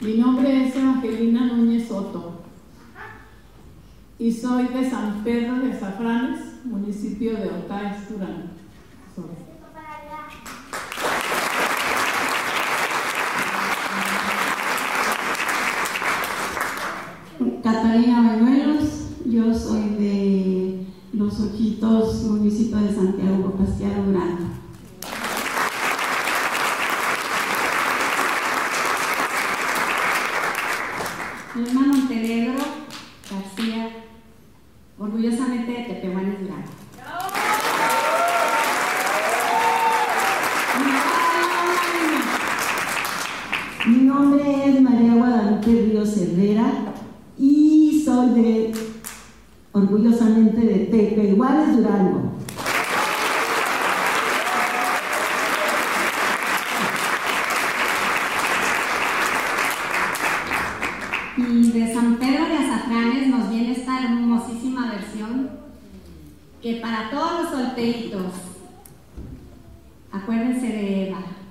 Mi nombre es Evangelina Núñez Soto y soy de San Pedro de Azafranes, municipio de Otaes, Durango. Catalina Bañuelos, yo soy de Los Ojitos, municipio de Santiago Pasquiaro, Durango. Norma Montenegro García, orgullosamente de Tepehuanes, Durango. Mi nombre es María Guadalupe Ríos Herrera y soy orgullosamente de Tepehuanes, Durango. Y de San Pedro de Azafranes nos viene esta hermosísima versión que para todos los solteritos, acuérdense de Eva.